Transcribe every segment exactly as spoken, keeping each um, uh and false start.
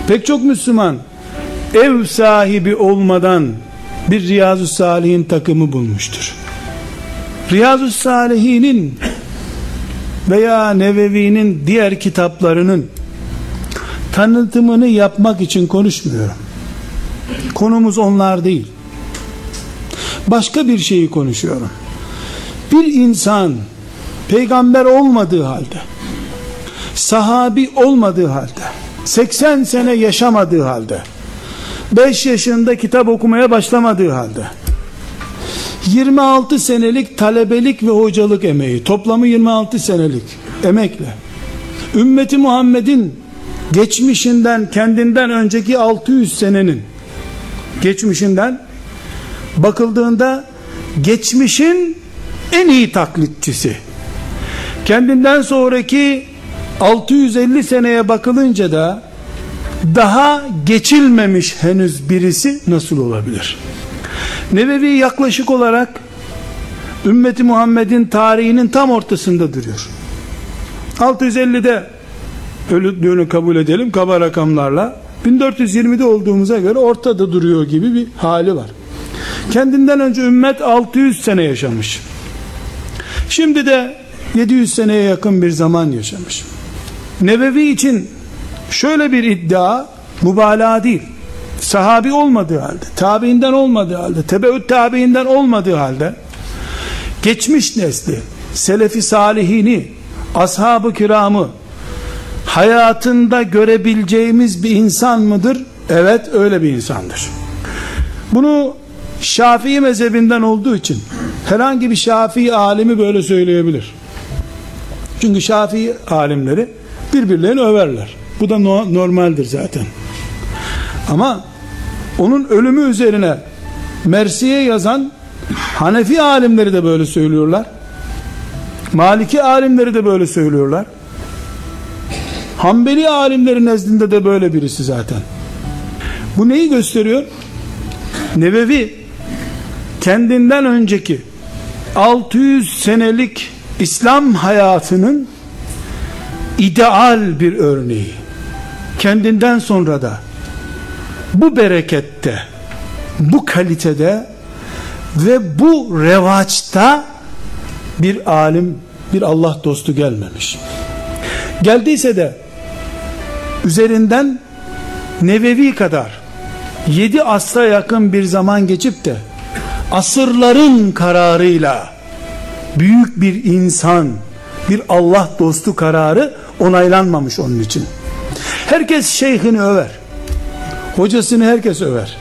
Pek çok Müslüman ev sahibi olmadan bir Riyazu Salihin takımı bulmuştur. Riyazu Salihin'in veya Nevevi'nin diğer kitaplarının tanıtımını yapmak için konuşmuyorum. Konumuz onlar değil. Başka bir şeyi konuşuyorum. Bir insan peygamber olmadığı halde, sahabi olmadığı halde, seksen sene yaşamadığı halde, beş yaşında kitap okumaya başlamadığı halde, yirmi altı senelik talebelik ve hocalık emeği, toplamı yirmi altı senelik emekle ümmeti Muhammed'in geçmişinden, kendinden önceki altı yüz senenin geçmişinden bakıldığında geçmişin en iyi taklitçisi, kendinden sonraki altı yüz elli seneye bakılınca da daha geçilmemiş henüz birisi nasıl olabilir? Nevevi yaklaşık olarak ümmeti Muhammed'in tarihinin tam ortasında duruyor. altı yüz ellide öldüğünü kabul edelim kaba rakamlarla, bin dört yüz yirmide olduğumuza göre ortada duruyor gibi bir hali var. Kendinden önce ümmet altı yüz sene yaşamış. Şimdi de yedi yüz seneye yakın bir zaman yaşamış. Nevevi için şöyle bir iddia mübalağa değil. Sahabi olmadığı halde, tabiinden olmadığı halde, tebeüt tabiinden olmadığı halde geçmiş nesli, selefi salihini, ashab-ı kiramı hayatında görebileceğimiz bir insan mıdır? Evet, öyle bir insandır. Bunu Şafii mezhebinden olduğu için herhangi bir Şafii alimi böyle söyleyebilir. Çünkü Şafii alimleri birbirlerini överler. Bu da no- normaldir zaten. Ama onun ölümü üzerine Mersiye yazan Hanefi alimleri de böyle söylüyorlar. Maliki alimleri de böyle söylüyorlar. Hanbeli alimleri nezdinde de böyle birisi zaten. Bu neyi gösteriyor? Nevevi kendinden önceki altı yüz senelik İslam hayatının ideal bir örneği. Kendinden sonra da bu berekette, bu kalitede ve bu revaçta bir alim, bir Allah dostu gelmemiş. Geldiyse de üzerinden Nevevi kadar yedi asra yakın bir zaman geçip de asırların kararıyla büyük bir insan, bir Allah dostu kararı onaylanmamış onun için. Herkes şeyhini över. Hocasını herkes över.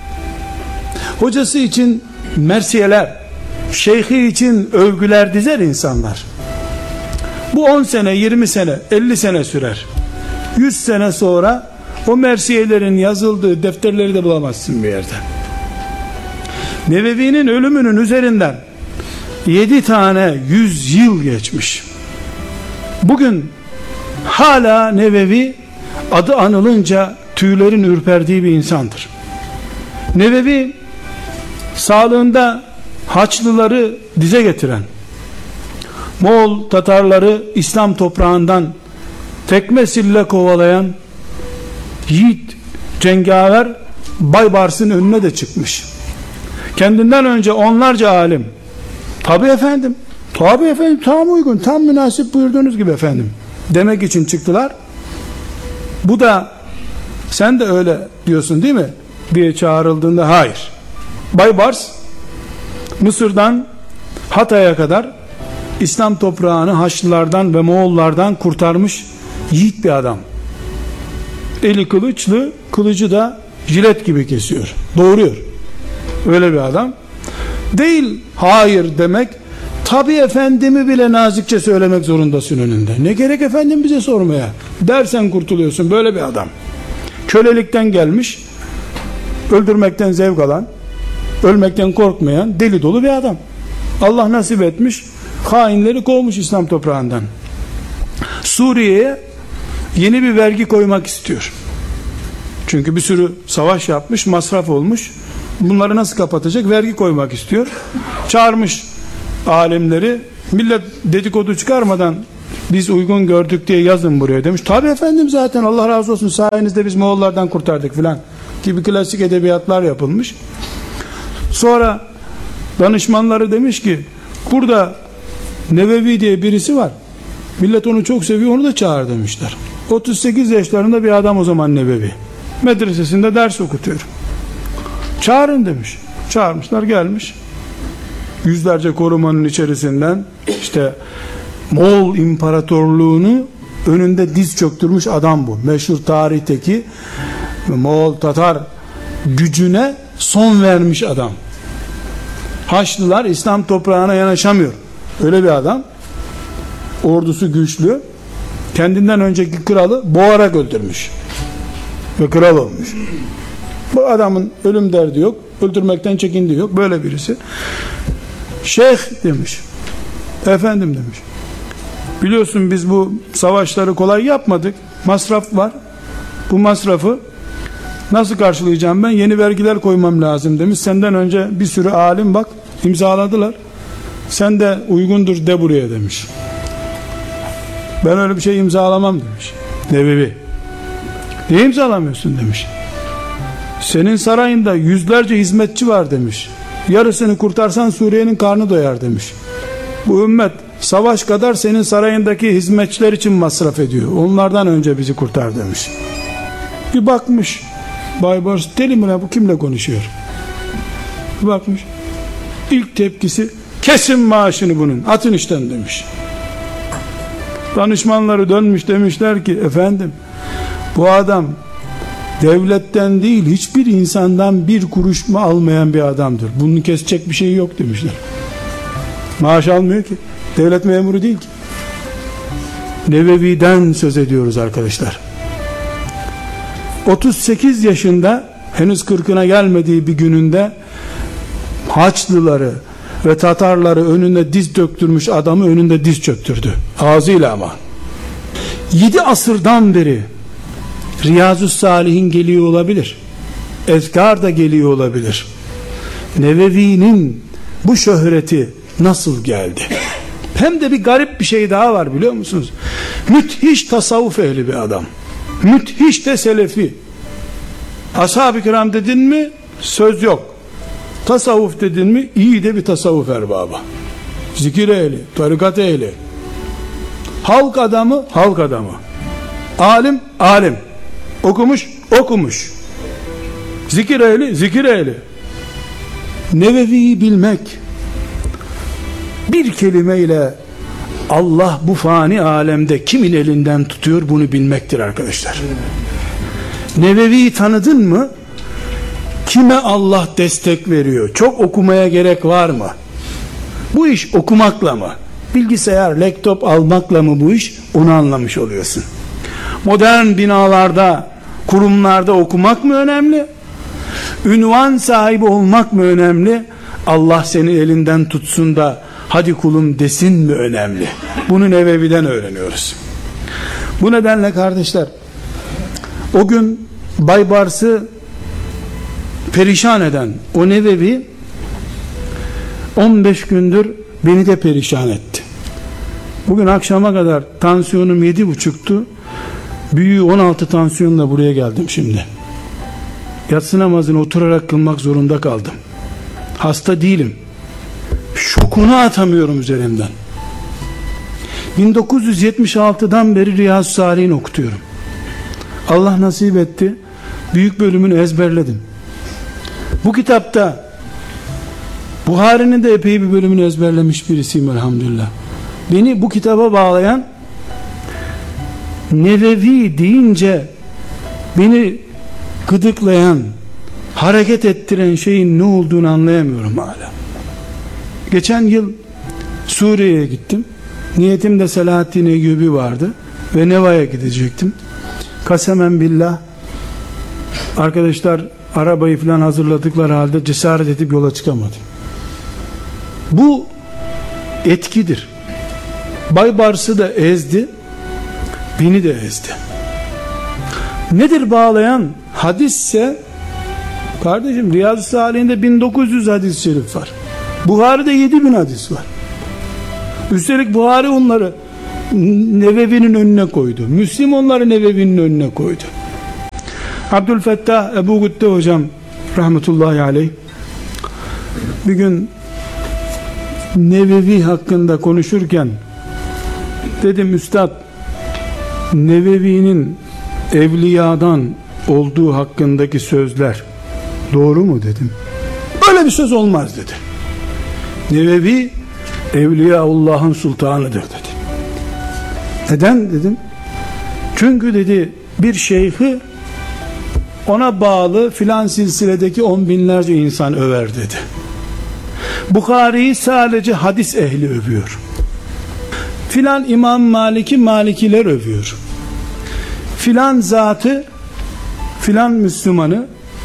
Hocası için mersiyeler, şeyhi için övgüler dizer insanlar. Bu on sene, yirmi sene, elli sene sürer. yüz sene sonra o mersiyelerin yazıldığı defterleri de bulamazsın bir yerde. Nevevi'nin ölümünün üzerinden yedi tane yüz yıl geçmiş. Bugün hala Nevevi adı anılınca tüylerin ürperdiği bir insandır. Nevevi sağlığında Haçlıları dize getiren, Moğol Tatarları İslam toprağından tekme sille kovalayan yiğit cengaver Baybars'ın önüne de çıkmış. Kendinden önce onlarca alim, tabi efendim, tabi efendim, tam uygun, tam münasip buyurduğunuz gibi efendim demek için çıktılar. Bu da sen de öyle diyorsun değil mi diye çağrıldığında hayır. Baybars Mısır'dan Hatay'a kadar İslam toprağını Haçlılardan ve Moğollardan kurtarmış yiğit bir adam. Eli kılıçlı, kılıcı da jilet gibi kesiyor, doğuruyor. Öyle bir adam değil. Hayır demek, tabi efendimi bile nazikçe söylemek zorundasın önünde. Ne gerek efendim bize sormaya dersen kurtuluyorsun. Böyle bir adam. Kölelikten gelmiş, öldürmekten zevk alan, ölmekten korkmayan deli dolu bir adam. Allah nasip etmiş, hainleri kovmuş İslam toprağından. Suriye'ye yeni bir vergi koymak istiyor. Çünkü bir sürü savaş yapmış, masraf olmuş. Bunları nasıl kapatacak? Vergi koymak istiyor. Çağırmış alimleri. Millet dedikodu çıkarmadan biz uygun gördük diye yazın buraya demiş. Tabi efendim, zaten Allah razı olsun, sayenizde biz Moğollardan kurtardık filan gibi klasik edebiyatlar yapılmış. Sonra danışmanları demiş ki burada Nevevi diye birisi var, millet onu çok seviyor, onu da çağır demişler. otuz sekiz yaşlarında bir adam o zaman Nevevi, medresesinde ders okutuyor, çağırın demiş. Çağırmışlar, gelmiş. Yüzlerce korumanın içerisinden işte Moğol İmparatorluğunu önünde diz çöktürmüş adam bu. Meşhur tarihteki Moğol Tatar gücüne son vermiş adam. Haçlılar İslam toprağına yanaşamıyor. Öyle bir adam. Ordusu güçlü. Kendinden önceki kralı boğarak öldürmüş. Ve kral olmuş. Bu adamın ölüm derdi yok. Öldürmekten çekindiği yok. Böyle birisi. Şeyh demiş. Efendim demiş. Biliyorsun biz bu savaşları kolay yapmadık. Masraf var. Bu masrafı nasıl karşılayacağım ben? Yeni vergiler koymam lazım demiş. Senden önce bir sürü alim bak imzaladılar. Sen de uygundur de buraya demiş. Ben öyle bir şey imzalamam demiş. Nevevi. Niye imzalamıyorsun demiş. Senin sarayında yüzlerce hizmetçi var demiş. Yarısını kurtarsan Suriye'nin karnı doyar demiş. Bu ümmet savaş kadar senin sarayındaki hizmetçiler için masraf ediyor. Onlardan önce bizi kurtar demiş. Bir bakmış Baybars, deli mi lan bu, kimle konuşuyor? Bir bakmış. İlk tepkisi, kesin maaşını bunun, atın işten demiş. Danışmanları dönmüş, demişler ki efendim bu adam devletten değil hiçbir insandan bir kuruş mu almayan bir adamdır. Bunun kesecek bir şey yok demişler. Maaş almıyor ki. Devlet memuru değil ki. Nevevi'den söz ediyoruz arkadaşlar. otuz sekiz yaşında, henüz kırkına gelmediği bir gününde Haçlıları ve Tatarları önünde diz döktürmüş adamı önünde diz çöktürdü. Ağzıyla ama. Yedi asırdan beri Riyazu Salihin geliyor olabilir. Ezkar da geliyor olabilir. Nevevi'nin bu şöhreti nasıl geldi? Hem de bir garip bir şey daha var biliyor musunuz? Müthiş tasavvuf ehli bir adam. Müthiş de selefi. Ashab-ı kiram dedin mi söz yok. Tasavvuf dedin mi iyi de bir tasavvuf erbabı. Zikir ehli, tarikat ehli. Halk adamı, halk adamı. Alim, alim. Okumuş, okumuş. Zikir ehli, zikir ehli. Nevevi'yi bilmek, bir kelimeyle Allah bu fani alemde kimin elinden tutuyor bunu bilmektir arkadaşlar. Nevevi'yi tanıdın mı? Kime Allah destek veriyor? Çok okumaya gerek var mı? Bu iş okumakla mı? Bilgisayar, laptop almakla mı bu iş? Onu anlamış oluyorsun. Modern binalarda, kurumlarda okumak mı önemli? Ünvan sahibi olmak mı önemli? Allah seni elinden tutsun da hadi kulum desin mi önemli? Bunu Nevevi'den öğreniyoruz. Bu nedenle kardeşler, o gün Baybars'ı perişan eden o Nevevi on beş gündür beni de perişan etti. Bugün akşama kadar tansiyonum yedi buçuktu. Büyüğü on altı tansiyonla buraya geldim şimdi. Yatsı namazını oturarak kılmak zorunda kaldım. Hasta değilim. Şokunu atamıyorum üzerimden. bin dokuz yüz yetmiş altıdan beri Riyazu Salih'in okutuyorum. Allah nasip etti. Büyük bölümünü ezberledim. Bu kitapta Buhari'nin de epey bir bölümünü ezberlemiş birisiyim elhamdülillah. Beni bu kitaba bağlayan, Nevevi deyince beni gıdıklayan, hareket ettiren şeyin ne olduğunu anlayamıyorum hala. Geçen yıl Suriye'ye gittim. Niyetimde Selahaddin Eyyubi vardı ve Neva'ya gidecektim. Kasemen billah, arkadaşlar arabayı falan hazırladıkları halde cesaret edip yola çıkamadım. Bu etkidir. Baybars'ı da ezdi, beni de ezdi. Nedir bağlayan? Hadisse, kardeşim Riyazu Salih'inde bin dokuz yüz hadis-i şerif var. Buhari'de yedi bin hadis var. Üstelik Buhari onları Nevevi'nin önüne koydu. Müslim onları Nevevi'nin önüne koydu. Abdülfettah Ebu Gütte hocam rahmetullahi aleyh bir gün Nevevi hakkında konuşurken dedim, üstad, Nevevi'nin evliyadan olduğu hakkındaki sözler doğru mu dedim. Böyle bir söz olmaz dedi. Nevevi Evliyaullah'ın sultanıdır dedi. Neden dedim? Çünkü dedi bir şeyhi ona bağlı filan silsiledeki on binlerce insan över dedi. Bukhari'yi sadece hadis ehli övüyor. Filan İmam Malik'i Malikiler övüyor. Filan zatı, filan Müslümanı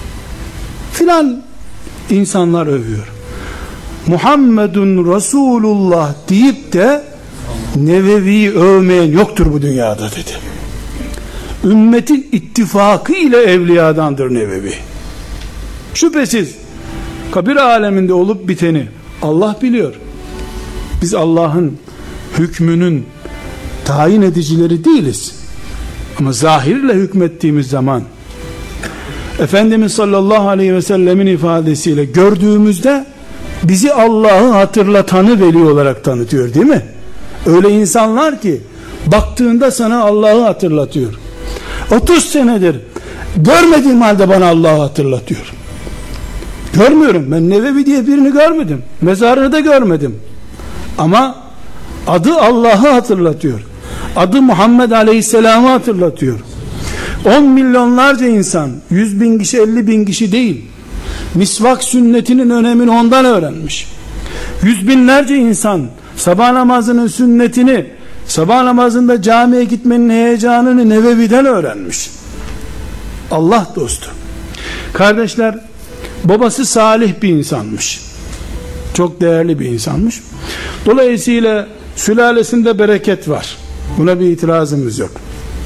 filan insanlar övüyor. Muhammedun Resulullah deyip de Nevevi'yi övmeyen yoktur bu dünyada dedi. Ümmetin ittifakı ile evliyadandır Nevevi. Şüphesiz kabir aleminde olup biteni Allah biliyor. Biz Allah'ın hükmünün tayin edicileri değiliz. Ama zahirle hükmettiğimiz zaman Efendimiz sallallahu aleyhi ve sellemin ifadesiyle gördüğümüzde bizi Allah'ı hatırlatanı veli olarak tanıtıyor, değil mi? Öyle insanlar ki baktığında sana Allah'ı hatırlatıyor. otuz senedir görmediğim halde bana Allah'ı hatırlatıyor. Görmüyorum. Ben Nevevi diye birini görmedim. Mezarını da görmedim. Ama adı Allah'ı hatırlatıyor. Adı Muhammed Aleyhisselam'ı hatırlatıyor. on milyonlarca insan, yüz bin kişi, elli bin kişi değil, misvak sünnetinin önemini ondan öğrenmiş. Yüz binlerce insan sabah namazının sünnetini, sabah namazında camiye gitmenin heyecanını Nevevi'den öğrenmiş. Allah dostu. Kardeşler, babası salih bir insanmış. Çok değerli bir insanmış. Dolayısıyla sülalesinde bereket var. Buna bir itirazımız yok.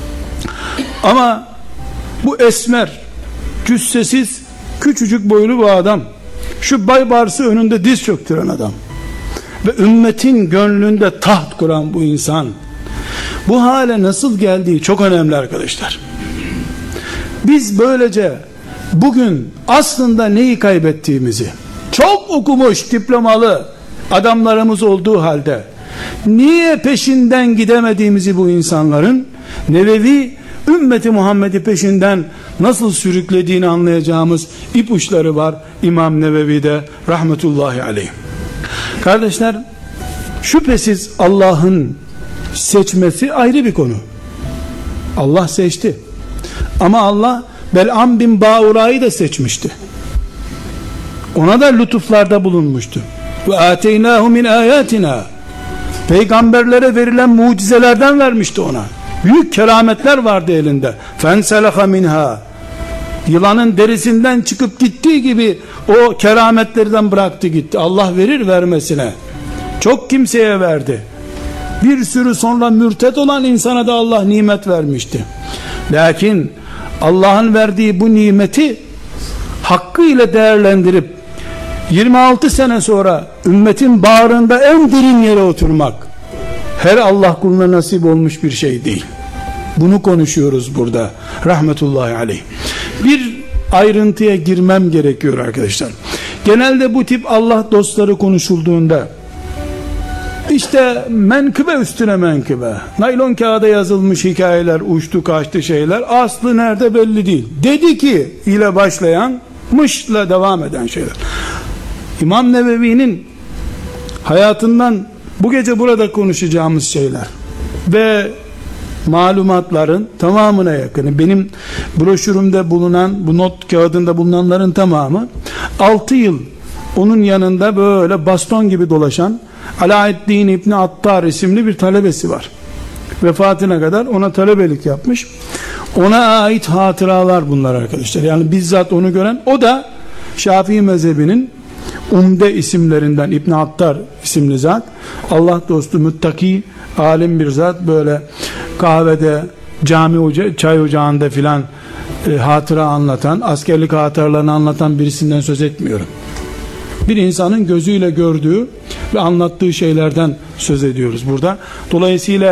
Ama bu esmer, cüssesiz, küçücük boylu bu adam, şu Baybars'ı önünde diz çöktüren adam ve ümmetin gönlünde taht kuran bu insan, bu hale nasıl geldiği çok önemli arkadaşlar. Biz böylece bugün aslında neyi kaybettiğimizi, çok okumuş, diplomalı adamlarımız olduğu halde niye peşinden gidemediğimizi, bu insanların Nevevi ümmeti Muhammed'i peşinden nasıl sürüklediğini anlayacağımız ipuçları var İmam Nevevi'de rahmetullahi aleyh. Kardeşler, şüphesiz Allah'ın seçmesi ayrı bir konu. Allah seçti. Ama Allah Bel'am bin Bağura'yı da seçmişti. Ona da lütuflarda bulunmuştu. Ve ateynahu min ayatina, peygamberlere verilen mucizelerden vermişti ona. Büyük kerametler vardı elinde. Fenselaha minha, yılanın derisinden çıkıp gittiği gibi o kerametlerden bıraktı gitti. Allah verir vermesine. Çok kimseye verdi. Bir sürü sonra mürted olan insana da Allah nimet vermişti. Lakin Allah'ın verdiği bu nimeti hakkıyla değerlendirip yirmi altı sene sonra ümmetin bağrında en derin yere oturmak her Allah kuluna nasip olmuş bir şey değil. Bunu konuşuyoruz burada rahmetullahi aleyh. Bir ayrıntıya girmem gerekiyor arkadaşlar. Genelde bu tip Allah dostları konuşulduğunda işte menkıbe üstüne menkıbe, naylon kağıda yazılmış hikayeler, uçtu kaçtı şeyler, aslı nerede belli değil. Dedi ki ile başlayan, mışla devam eden şeyler. İmam Nevevi'nin hayatından bu gece burada konuşacağımız şeyler ve malumatların tamamına yakını, benim broşürümde bulunan, bu not kağıdında bulunanların tamamı altı yıl onun yanında böyle baston gibi dolaşan Alaeddin İbni Attar isimli bir talebesi var. Vefatına kadar ona talebelik yapmış. Ona ait hatıralar bunlar arkadaşlar. Yani bizzat onu gören, o da Şafii mezhebinin umde isimlerinden İbn Attar isimli zat. Allah dostu, müttaki, alim bir zat. Böyle kahvede, cami oca çay ocağında filan e, hatıra anlatan, askerlik hatıralarını anlatan birisinden söz etmiyorum. Bir insanın gözüyle gördüğü ve anlattığı şeylerden söz ediyoruz burada. Dolayısıyla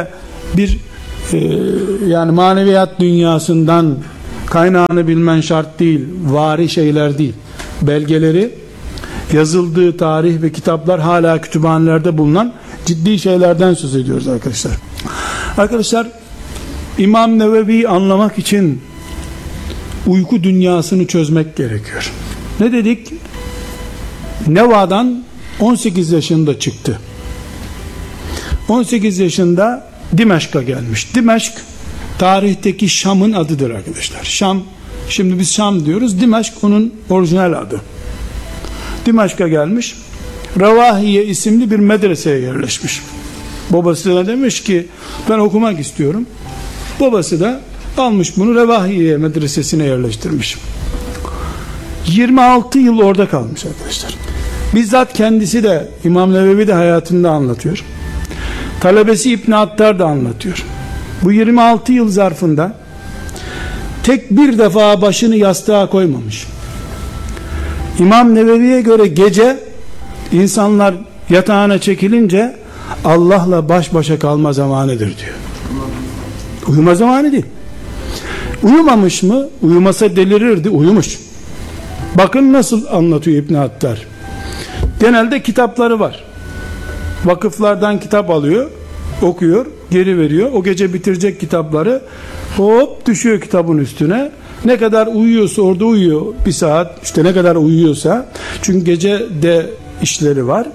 bir e, yani maneviyat dünyasından kaynağını bilmen şart değil, vari şeyler değil, belgeleri, yazıldığı tarih ve kitaplar hala kütüphanelerde bulunan ciddi şeylerden söz ediyoruz arkadaşlar. Arkadaşlar, İmam Nevevi'yi anlamak için uyku dünyasını çözmek gerekiyor. Ne dedik? Neva'dan on sekiz yaşında çıktı. on sekiz yaşında Dimeşk'a gelmiş. Dimeşk tarihteki Şam'ın adıdır arkadaşlar. Şam, şimdi biz Şam diyoruz, Dimeşk onun orijinal adı. Dimeşk'a gelmiş, Revahiye isimli bir medreseye yerleşmiş. Babası da demiş ki ben okumak istiyorum. Babası da almış bunu Revahiye medresesine yerleştirmiş. yirmi altı yıl orada kalmış arkadaşlar. Bizzat kendisi de, İmam Nevevi de hayatında anlatıyor. Talebesi İbn Attar da anlatıyor. Bu yirmi altı yıl zarfında tek bir defa başını yastığa koymamış. İmam Nevevi'ye göre gece insanlar yatağına çekilince Allah'la baş başa kalma zamanıdır diyor. Uyuma zamanı değil. Uyumamış mı? Uyumasa delirirdi. Uyumuş. Bakın nasıl anlatıyor İbn Attar. Genelde kitapları var. Vakıflardan kitap alıyor, okuyor, geri veriyor. O gece bitirecek kitapları, hop düşüyor kitabın üstüne. Ne kadar uyuyorsa orada uyuyor. Bir saat, işte ne kadar uyuyorsa. Çünkü gece de işleri var.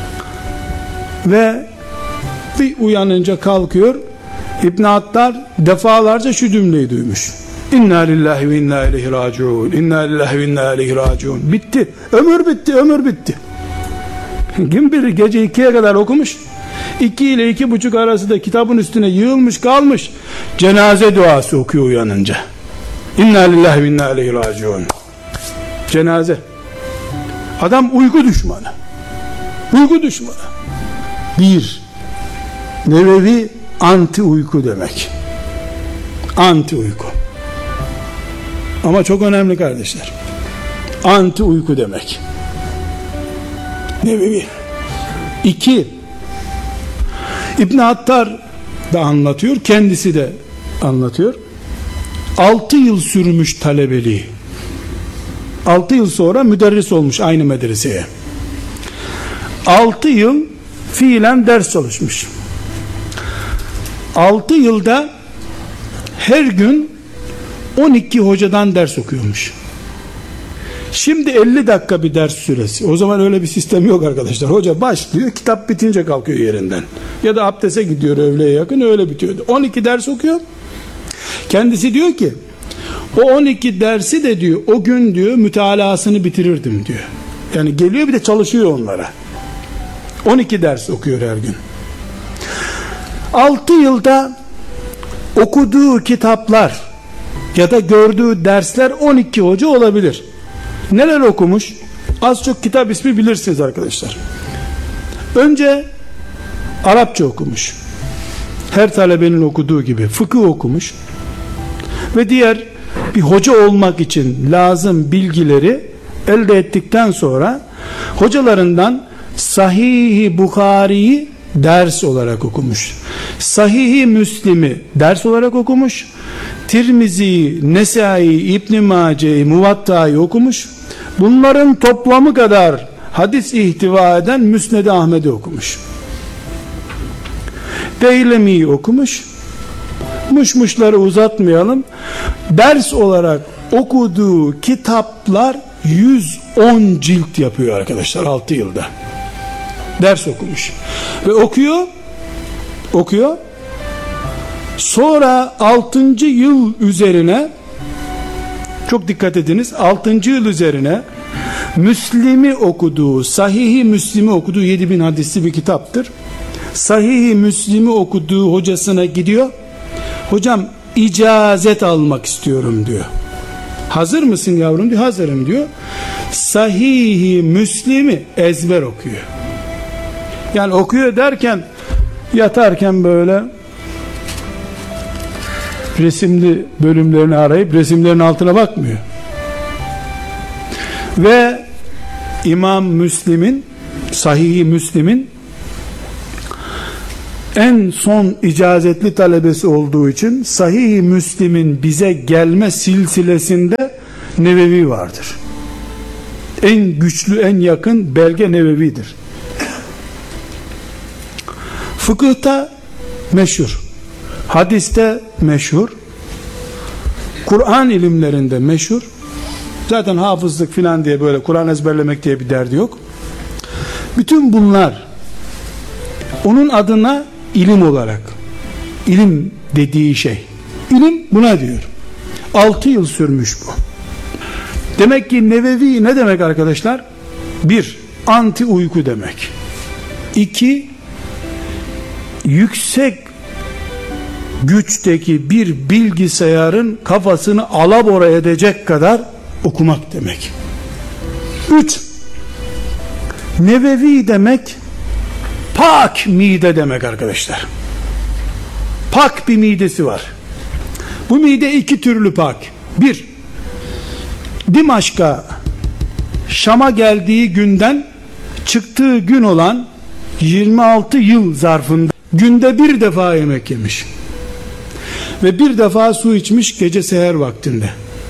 Ve bir uyanınca kalkıyor. İbn Attar defalarca şu cümleyi duymuş. İnna lillahi ve inna ileyhi raciun. İnna lillahi ve inna ileyhi raciun. Bitti. Ömür bitti, ömür bitti. Kim bilir gece ikiye kadar okumuş. iki ile iki buçuk arası da kitabın üstüne yığılmış kalmış. Cenaze duası okuyor uyanınca. İnna lillahi ve inna ileyhi raciun. Cenaze. Adam uyku düşmanı. Uyku düşmanı. Bir, Nevevi anti uyku demek. Anti uyku. Ama çok önemli kardeşler. Anti uyku demek. Nevevi. İki, İbn Attar da anlatıyor, kendisi de anlatıyor. Altı yıl sürmüş talebeliği. Altı yıl sonra müderris olmuş aynı medreseye. Altı yıl fiilen ders çalışmış. Altı yılda her gün on iki hocadan ders okuyormuş. Şimdi elli dakika bir ders süresi. O zaman öyle bir sistem yok arkadaşlar. Hoca başlıyor, kitap bitince kalkıyor yerinden. Ya da abdese gidiyor öğleye yakın, öyle bitiyor. on iki ders okuyor. Kendisi diyor ki o on iki dersi de diyor o gün diyor mütalasını bitirirdim diyor. Yani geliyor bir de çalışıyor onlara. on iki ders okuyor her gün. altı yılda okuduğu kitaplar ya da gördüğü dersler on iki hoca olabilir. Neler okumuş? Az çok kitap ismi bilirsiniz arkadaşlar. Önce Arapça okumuş. Her talebenin okuduğu gibi fıkıh okumuş. Ve diğer bir hoca olmak için lazım bilgileri elde ettikten sonra hocalarından Sahih-i Bukhari'yi ders olarak okumuş. Sahih-i Müslim'i ders olarak okumuş. Tirmizi'yi, Nesai'yi, İbn Mace'yi, Muvatta'yı okumuş. Bunların toplamı kadar hadis ihtiva eden Müsned-i Ahmet'i okumuş. Deylemi'yi okumuş. Muşmuşları uzatmayalım. Ders olarak okuduğu kitaplar yüz on cilt yapıyor arkadaşlar altı yılda. Ders okumuş. Ve okuyor, okuyor. Sonra altıncı yıl üzerine, çok dikkat ediniz, altıncı yıl üzerine Müslim'i okuduğu, Sahih-i Müslim'i okuduğu yedi bin hadisli bir kitaptır. Sahih-i Müslim'i okuduğu hocasına gidiyor. Hocam icazet almak istiyorum diyor. Hazır mısın yavrum diyor. Hazırım diyor. Sahih-i Müslim'i ezber okuyor. Yani okuyor derken yatarken böyle resimli bölümlerini arayıp resimlerin altına bakmıyor. Ve İmam Müslim'in, Sahih-i Müslim'in en son icazetli talebesi olduğu için Sahih-i Müslim'in bize gelme silsilesinde Nevevi vardır. En güçlü, en yakın belge Nevevi'dir. Fıkıhta meşhur, hadiste meşhur, Kur'an ilimlerinde meşhur. Zaten hafızlık filan diye, böyle Kur'an ezberlemek diye bir derdi yok. Bütün bunlar onun adına ilim olarak, ilim dediği şey, ilim buna diyor. Altı yıl sürmüş bu. Demek ki Nevevi ne demek arkadaşlar? Bir, anti uyku demek. İki, yüksek güçteki bir bilgisayarın kafasını alabora edecek kadar okumak demek. Üç, Nevevi demek pak mide demek arkadaşlar. Pak bir midesi var. Bu mide iki türlü pak. Bir, Dimaşk'a, Şam'a geldiği günden çıktığı gün olan yirmi altı yıl zarfında günde bir defa yemek yemiş ve bir defa su içmiş gece seher vaktinde.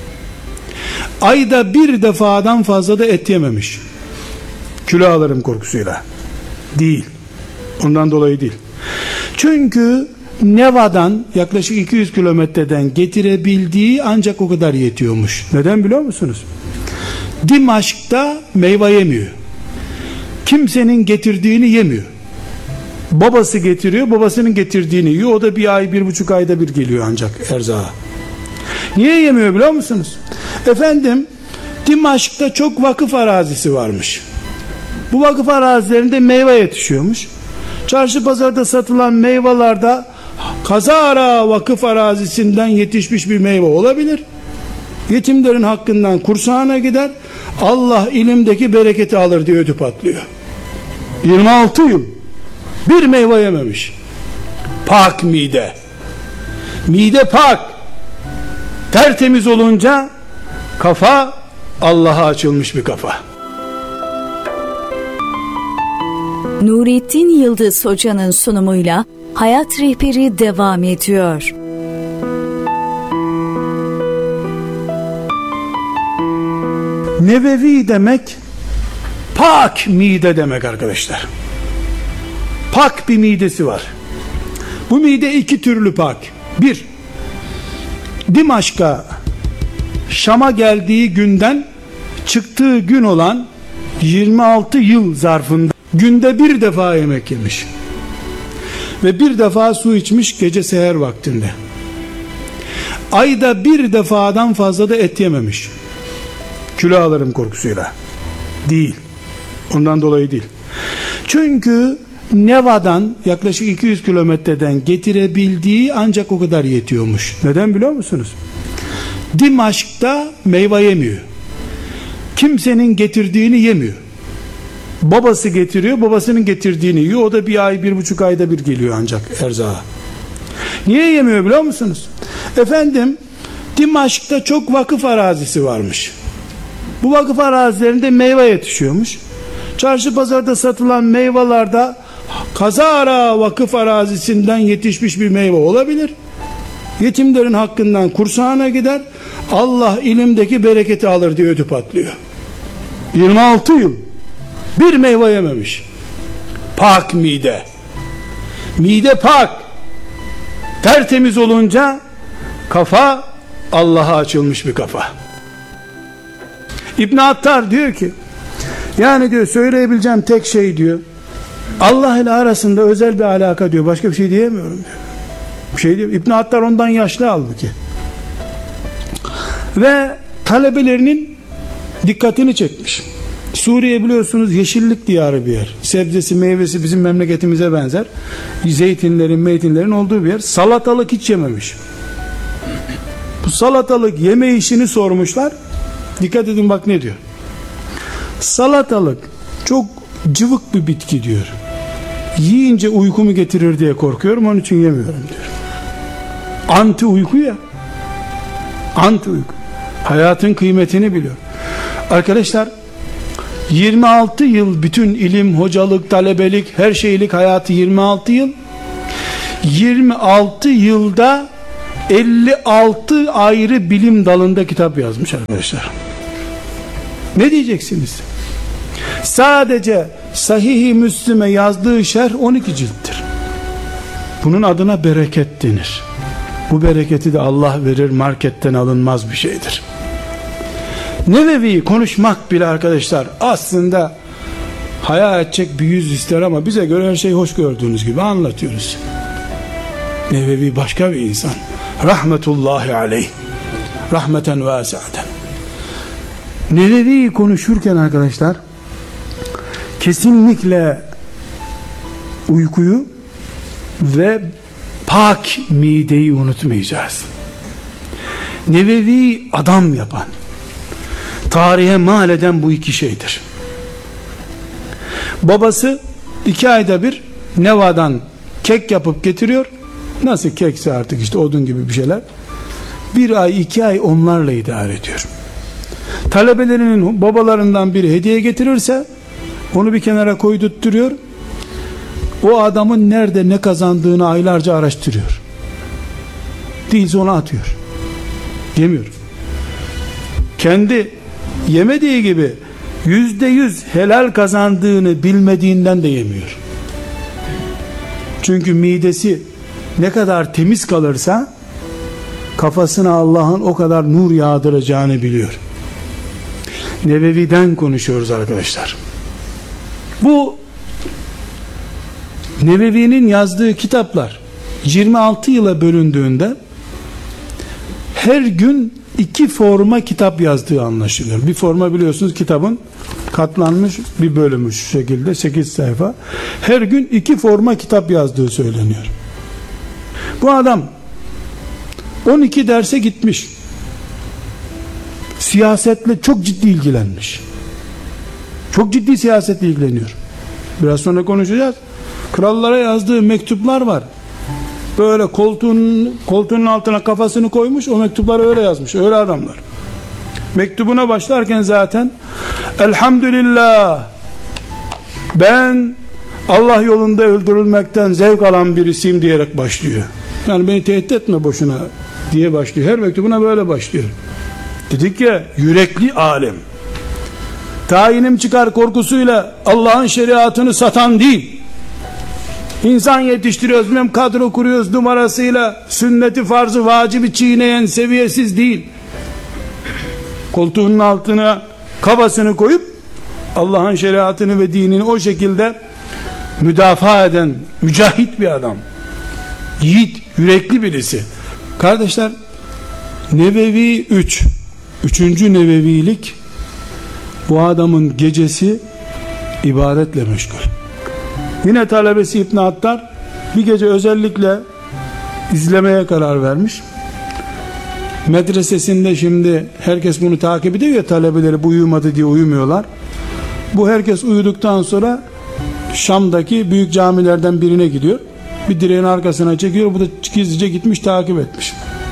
Ayda bir defadan fazla da et yememiş. Kilo alırım korkusuyla değil, ondan dolayı değil. Çünkü Neva'dan yaklaşık iki yüz kilometreden getirebildiği ancak o kadar yetiyormuş. Neden biliyor musunuz? Dimaşk'ta meyve yemiyor. Kimsenin getirdiğini yemiyor. Babası getiriyor, babasının getirdiğini yiyor. O da bir ay, bir buçuk ayda bir geliyor ancak erzağa. Niye yemiyor biliyor musunuz? Efendim, Dimaşk'ta çok vakıf arazisi varmış. Bu vakıf arazilerinde meyve yetişiyormuş. Çarşı pazarda satılan meyvelerde kazara vakıf arazisinden yetişmiş bir meyve olabilir. Yetimlerin hakkından kursağına gider. Allah ilimdeki bereketi alır diye ödü patlıyor. yirmi altı yıl bir meyve yememiş. Pak mide. Mide pak. Tertemiz olunca kafa Allah'a açılmış bir kafa. Nurettin Yıldız Hoca'nın sunumuyla Hayat Rehberi devam ediyor. Nevevi demek pak mide demek arkadaşlar. Pak bir midesi var. Bu mide iki türlü pak. Bir, Dimaşk'a, Şam'a geldiği günden çıktığı gün olan yirmi altı yıl zarfında günde bir defa yemek yemiş ve bir defa su içmiş gece seher vaktinde. Ayda bir defadan fazla da et yememiş. Kilo alırım korkusuyla değil, ondan dolayı değil. Çünkü Neva'dan yaklaşık iki yüz kilometreden getirebildiği ancak o kadar yetiyormuş. Neden biliyor musunuz? Dimaşk'ta meyve yemiyor. Kimsenin getirdiğini yemiyor. Babası getiriyor, babasının getirdiğini yiyor. O da bir ay, bir buçuk ayda bir geliyor ancak erzağa. Niye yemiyor biliyor musunuz? Efendim, Dimaşk'ta çok vakıf arazisi varmış. Bu vakıf arazilerinde meyve yetişiyormuş. Çarşı pazarda satılan meyvelerde kazara vakıf arazisinden yetişmiş bir meyve olabilir. Yetimlerin hakkından kursağına gider. Allah ilimdeki bereketi alır diye ödü patlıyor. yirmi altı yıl bir meyve yememiş. Pak mide. Mide pak. Tertemiz olunca kafa Allah'a açılmış bir kafa. İbn Attar diyor ki, yani diyor söyleyebileceğim tek şey diyor, Allah ile arasında özel bir alaka diyor, başka bir şey diyemiyorum diyor. Bir şey diyor. İbn Attar ondan yaşlı halbuki. Ve talebelerinin dikkatini çekmiş. Suriye biliyorsunuz yeşillik diyarı bir yer. Sebzesi, meyvesi bizim memleketimize benzer. Zeytinlerin, meytinlerin olduğu bir yer. Salatalık hiç yememiş. Bu salatalık yeme işini sormuşlar. Dikkat edin bak ne diyor. Salatalık çok cıvık bir bitki diyor. Yiyince uykumu getirir diye korkuyorum, onun için yemiyorum diyor. Anti uyku ya. Anti uyku. Hayatın kıymetini biliyor. Arkadaşlar, yirmi altı yıl bütün ilim, hocalık, talebelik, her şeylik hayatı yirmi altı yıl. yirmi altı yılda elli altı ayrı bilim dalında kitap yazmış arkadaşlar. Ne diyeceksiniz? Sadece Sahih-i Müslim'e yazdığı şerh on iki cilttir. Bunun adına bereket denir. Bu bereketi de Allah verir, marketten alınmaz bir şeydir. Nevevi'yi konuşmak bile arkadaşlar aslında hayal edecek bir yüz ister ama bize göre her şey hoş gördüğünüz gibi anlatıyoruz. Nevevi başka bir insan. Rahmetullahi aleyh. Rahmeten vasiaten. Nevevi'yi konuşurken arkadaşlar kesinlikle uykuyu ve pak mideyi unutmayacağız. Nevevi adam yapan, tarihe mal eden bu iki şeydir. Babası iki ayda bir Neva'dan kek yapıp getiriyor. Nasıl kekse artık işte odun gibi bir şeyler. Bir ay iki ay onlarla idare ediyor. Talebelerinin babalarından biri hediye getirirse onu bir kenara koydurtturuyor. O adamın nerede ne kazandığını aylarca araştırıyor. Değilse onu atıyor. Yemiyor. Kendi yemediği gibi yüzde yüz helal kazandığını bilmediğinden de yemiyor. Çünkü midesi ne kadar temiz kalırsa kafasına Allah'ın o kadar nur yağdıracağını biliyor. Nevevi'den konuşuyoruz arkadaşlar. Bu Nevevi'nin yazdığı kitaplar yirmi altı yıla bölündüğünde her gün iki forma kitap yazdığı anlaşılıyor. Bir forma biliyorsunuz kitabın katlanmış bir bölümü şu şekilde sekiz sayfa. Her gün iki forma kitap yazdığı söyleniyor. Bu adam on iki derse gitmiş. Siyasetle çok ciddi ilgilenmiş. Çok ciddi siyasetle ilgileniyor. Biraz sonra konuşacağız. Krallara yazdığı mektuplar var. Böyle koltuğun koltuğunun altına kafasını koymuş, o mektupları öyle yazmış. Öyle adamlar. Mektubuna başlarken zaten elhamdülillah ben Allah yolunda öldürülmekten zevk alan birisiyim diyerek başlıyor. Yani beni tehdit etme boşuna diye başlıyor. Her mektubuna böyle başlıyor. Dedik ya, yürekli alim. Tayinim çıkar korkusuyla Allah'ın şeriatını satan değil. İnsan yetiştiriyoruz, bilmem kadro kuruyoruz numarasıyla sünneti farzı vacibi çiğneyen seviyesiz değil. Koltuğunun altına kafasını koyup Allah'ın şeriatını ve dinini o şekilde müdafaa eden mücahit bir adam. Yiğit, yürekli birisi. Kardeşler, Nevevi üç. Üçüncü Nevevilik, bu adamın gecesi ibadetle meşgul. Yine talebesi İbn Attar bir gece özellikle izlemeye karar vermiş. Medresesinde şimdi herkes bunu takip ediyor ya, talebeleri bu uyumadı diye uyumuyorlar. Bu herkes uyuduktan sonra Şam'daki büyük camilerden birine gidiyor. Bir direğin arkasına çekiyor. Bu da gizlice gitmiş takip etmiş.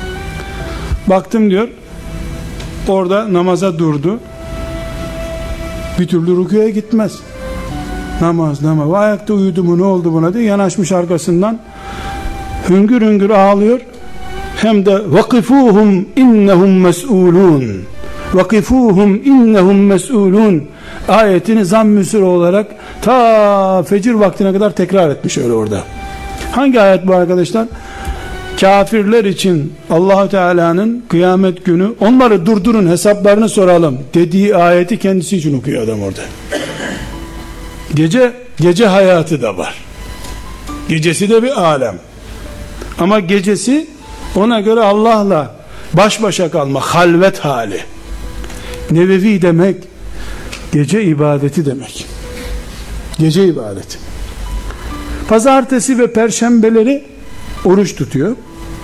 Baktım diyor, orada namaza durdu. Bir türlü rükûya gitmez. Namaz namaz. Ayakta uyudu mu, ne oldu buna diye yanaşmış arkasından. Hüngür hüngür ağlıyor. Hem de vakifuhum innehum mes'ulun. Vakifuhum innehum mes'ulun ayetini zamm-ı sure olarak ta fecir vaktine kadar tekrar etmiş öyle orada. Hangi ayet bu arkadaşlar? Kafirler için Allah Teala'nın kıyamet günü onları durdurun hesaplarını soralım dediği ayeti kendisi için okuyor adam orada. Gece gece hayatı da var. Gecesi de bir alem. Ama gecesi ona göre Allah'la baş başa kalma, halvet hali. Nevevi demek gece ibadeti demek. Gece ibadeti. Pazartesi ve perşembeleri oruç tutuyor.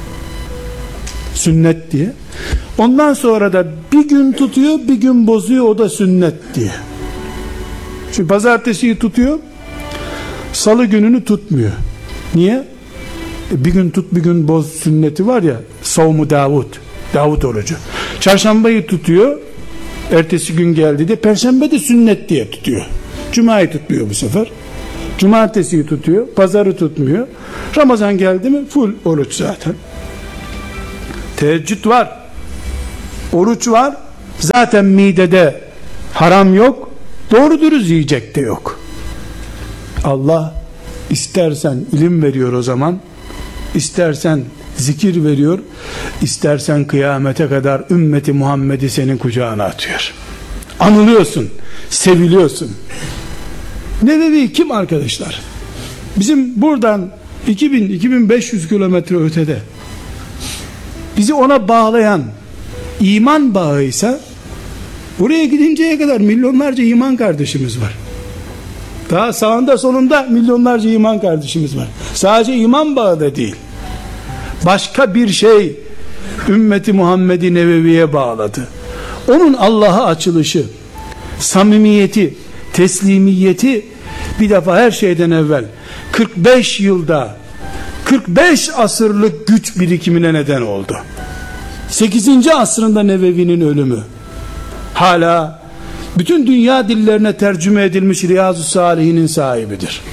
Sünnet diye. Ondan sonra da bir gün tutuyor, bir gün bozuyor, o da sünnet diye. Şimdi pazartesiyi tutuyor, salı gününü tutmuyor. Niye? E bir gün tut bir gün boz sünneti var ya, savmu Davud, Davud orucu. Çarşambayı tutuyor, ertesi gün geldi de perşembe de sünnet diye tutuyor. Cuma'yı tutmuyor bu sefer. Cumartesiyi tutuyor, pazarı tutmuyor. Ramazan geldi mi full oruç zaten. Teheccüd var, oruç var, zaten midede haram yok, doğru dürüst yiyecek de yok. Allah istersen ilim veriyor o zaman, istersen zikir veriyor, istersen kıyamete kadar ümmeti Muhammed'i senin kucağına atıyor. Anılıyorsun, seviliyorsun. Nevevi kim arkadaşlar? Bizim buradan iki bin iki bin beş yüz kilometre ötede. Bizi ona bağlayan iman bağıysa, oraya gidinceye kadar milyonlarca iman kardeşimiz var. Daha sağında solunda milyonlarca iman kardeşimiz var. Sadece iman bağı da değil. Başka bir şey ümmeti Muhammed'i Nebevi'ye bağladı. Onun Allah'a açılışı, samimiyeti, teslimiyeti bir defa her şeyden evvel kırk beş yılda kırk beş asırlık güç birikimine neden oldu. sekizinci asrında Nebevi'nin ölümü hala bütün dünya dillerine tercüme edilmiş Riyazu Salihinin sahibidir.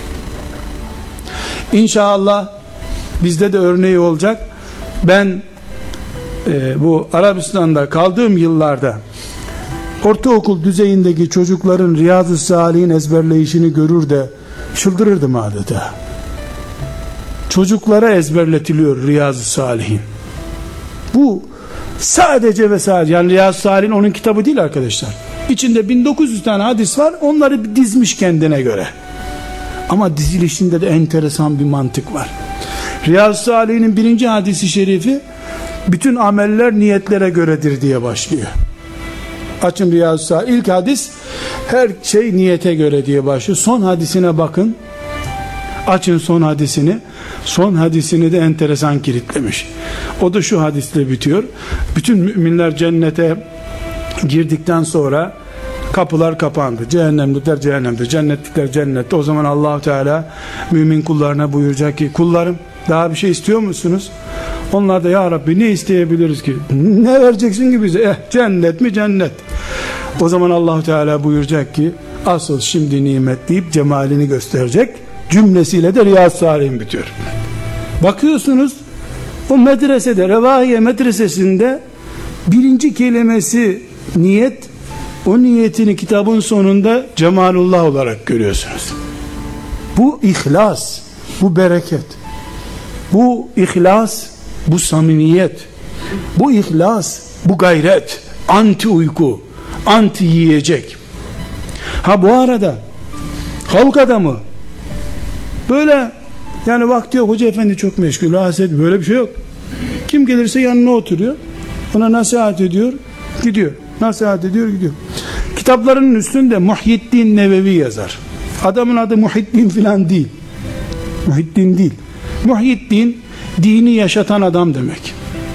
İnşallah bizde de örneği olacak. Ben e, bu Arabistan'da kaldığım yıllarda ortaokul düzeyindeki çocukların Riyazu Salih'in ezberleyişini görür de çıldırırdım adeta. Çocuklara ezberletiliyor Riyazu Salih'in. Bu sadece ve sadece, yani Riyazu Salih'in onun kitabı değil arkadaşlar. İçinde bin dokuz yüz tane hadis var, onları dizmiş kendine göre. Ama dizilişinde de enteresan bir mantık var. Riyazu Salih'in birinci hadisi şerifi bütün ameller niyetlere göredir diye başlıyor. Açın Riyazu Salih, ilk hadis her şey niyete göre diye başlıyor. Son hadisine bakın, açın son hadisini. Son hadisini de enteresan kilitlemiş. O da şu hadisle bitiyor: bütün müminler cennete girdikten sonra kapılar kapandı. Cehennemlikler cehennemde, cennetlikler cennette. O zaman Allah-u Teala mümin kullarına buyuracak ki, kullarım daha bir şey istiyor musunuz? Onlar da, ya Rabbi ne isteyebiliriz ki? Ne vereceksin ki bize? Eh, cennet mi cennet? O zaman Allah-u Teala buyuracak ki, asıl şimdi nimet deyip cemalini gösterecek. Cümlesiyle de Riyazu Salih'in bitiyor. Bakıyorsunuz o medresede, Revahiye medresesinde birinci kelimesi niyet, o niyetini kitabın sonunda cemalullah olarak görüyorsunuz. Bu ihlas, bu bereket, bu ihlas, bu samimiyet, bu ihlas, bu gayret, anti uyku, anti yiyecek. Ha bu arada halk adamı böyle, yani vakti yok, hoca efendi çok meşgul, rahatsız ediyor, böyle bir şey yok. Kim gelirse yanına oturuyor, ona nasihat ediyor, gidiyor. Nasihat ediyor, gidiyor. Kitaplarının üstünde Muhyiddin Nevevi yazar. Adamın adı Muhyiddin filan değil. Muhyiddin değil. Muhyiddin, dini yaşatan adam demek.